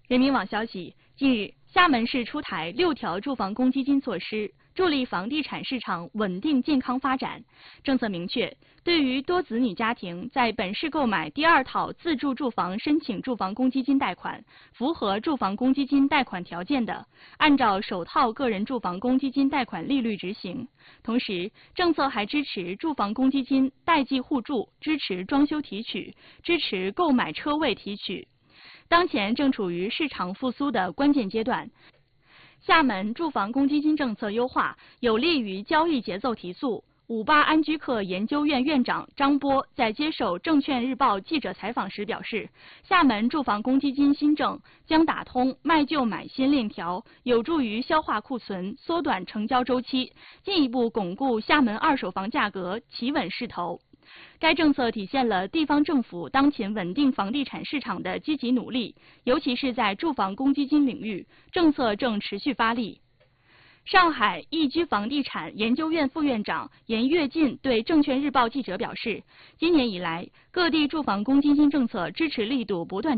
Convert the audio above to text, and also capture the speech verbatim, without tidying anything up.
人民网消息，近日，厦门市出台六条住房公积金措施，助力房地产市场稳定健康发展。政策明确，对于多子女家庭在本市购买第二套自住住房申请住房公积金贷款，符合住房公积金贷款条件的，按照首套个人住房公积金贷款利率执行。同时，政策还支持住房公积金代际互助，支持装修提取，支持购买车位提取。当前正处于市场复苏的关键阶段，厦门住房公积金政策优化有利于交易节奏提速。五八安居客研究院院长张波在接受证券日报记者采访时表示，厦门住房公积金新政将打通卖旧买新链条，有助于消化库存，缩短成交周期，进一步巩固厦门二手房价格企稳势头。该政策体现了地方政府当前稳定房地产市场的积极努力，尤其是在住房公积金领域，政策正持续发力。上海易居房地产研究院副院长严跃进对证券日报记者表示，今年以来，各地住房公积金政策支持力度不断